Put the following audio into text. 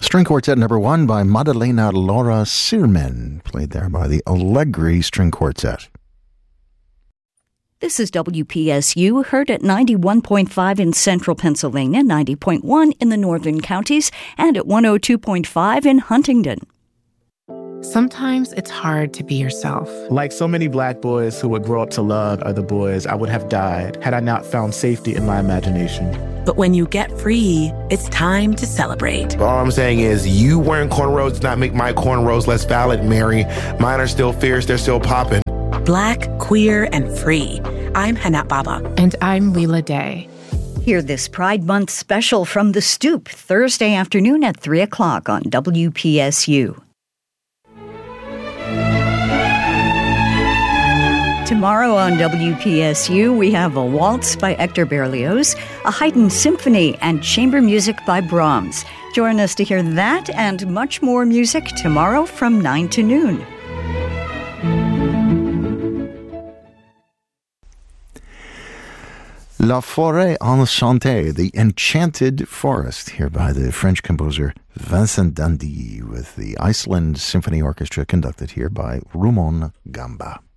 String Quartet number 1 by Maddalena Laura Sirmen, played there by the Allegri String Quartet. This is WPSU, heard at 91.5 in central Pennsylvania, 90.1 in the northern counties, and at 102.5 in Huntingdon. Sometimes it's hard to be yourself. Like so many black boys who would grow up to love other boys, I would have died had I not found safety in my imagination. But when you get free, it's time to celebrate. All I'm saying is you wearing cornrows does not make my cornrows less valid, Mary. Mine are still fierce, they're still popping. Black, queer, and free. I'm Hanat Baba. And I'm Leela Day. Hear this Pride Month special from The Stoop, Thursday afternoon at 3 o'clock on WPSU. Tomorrow on WPSU, we have a waltz by Hector Berlioz, a Haydn symphony, and chamber music by Brahms. Join us to hear that and much more music tomorrow from 9 to noon. La Forêt Enchantée, the Enchanted Forest, here by the French composer Vincent Dandy, with the Iceland Symphony Orchestra conducted here by Rumon Gamba.